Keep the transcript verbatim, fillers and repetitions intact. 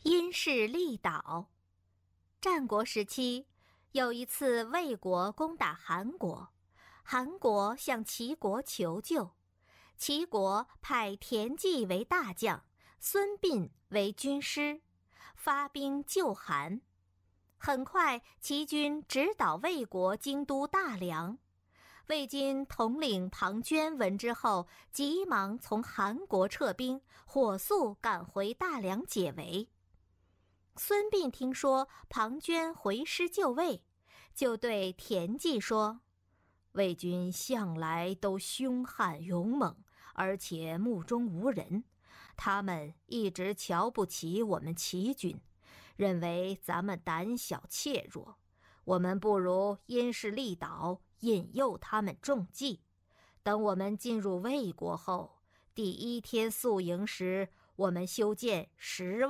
因势利导。战国时期，有一次魏国攻打韩国，韩国向齐国求救，齐国派田忌为大将，孙膑为军师，发兵救韩。很快，齐军直捣魏国京都大梁。魏军统领庞涓闻之后，急忙从韩国撤兵，火速赶回大梁解围。孙膑听说庞涓回师救魏，就对田忌说：魏军向来都凶悍勇猛，而且目中无人，他们一直瞧不起我们齐军，认为咱们胆小怯弱，我们不如因势利导，引诱他们中计。等我们进入魏国后，第一天宿营时，我们修建十